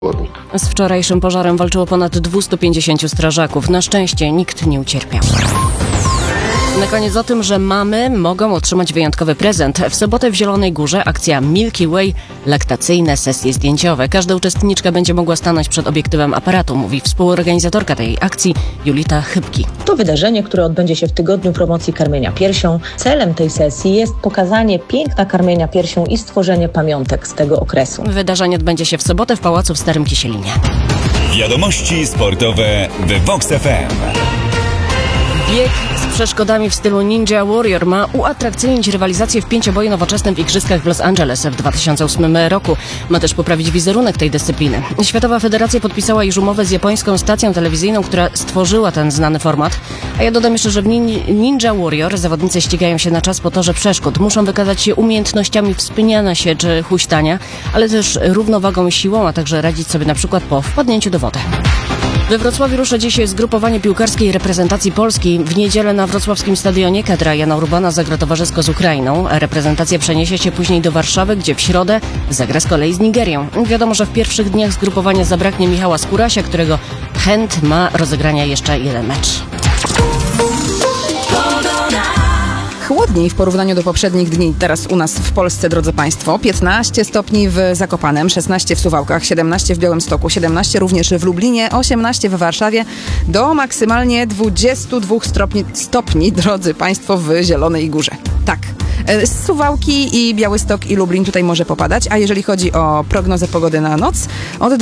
Z wczorajszym pożarem walczyło ponad 250 strażaków. Na szczęście nikt nie ucierpiał. Na koniec o tym, że mamy mogą otrzymać wyjątkowy prezent. W sobotę w Zielonej Górze akcja Milky Way, laktacyjne sesje zdjęciowe. Każda uczestniczka będzie mogła stanąć przed obiektywem aparatu, mówi współorganizatorka tej akcji Julita Chybki. To wydarzenie, które odbędzie się w tygodniu promocji karmienia piersią. Celem tej sesji jest pokazanie piękna karmienia piersią i stworzenie pamiątek z tego okresu. Wydarzenie odbędzie się w sobotę w Pałacu w Starym Kisielinie. Wiadomości sportowe w Vox FM. Bieg z przeszkodami w stylu Ninja Warrior ma uatrakcyjnić rywalizację w pięcioboju nowoczesnym w Igrzyskach w Los Angeles w 2008 roku. Ma też poprawić wizerunek tej dyscypliny. Światowa Federacja podpisała już umowę z japońską stacją telewizyjną, która stworzyła ten znany format. A ja dodam jeszcze, że w Ninja Warrior zawodnicy ścigają się na czas po torze przeszkód. Muszą wykazać się umiejętnościami wspiniania się czy huśtania, ale też równowagą i siłą, a także radzić sobie na przykład po wpadnięciu do wody. We Wrocławiu rusza dzisiaj zgrupowanie piłkarskiej reprezentacji Polski. W niedzielę na wrocławskim stadionie kadra Jana Urbana zagra towarzysko z Ukrainą. Reprezentacja przeniesie się później do Warszawy, gdzie w środę zagra z kolei z Nigerią. Wiadomo, że w pierwszych dniach zgrupowania zabraknie Michała Skórasia, którego chęt ma rozegrania jeszcze jeden mecz. Chłodniej w porównaniu do poprzednich dni teraz u nas w Polsce, drodzy Państwo. 15 stopni w Zakopanem, 16 w Suwałkach, 17 w Białymstoku, 17 również w Lublinie, 18 w Warszawie, do maksymalnie 22 stopni, drodzy Państwo, w Zielonej Górze. Tak. Suwałki i Białystok i Lublin tutaj może popadać, a jeżeli chodzi o prognozę pogody na noc, od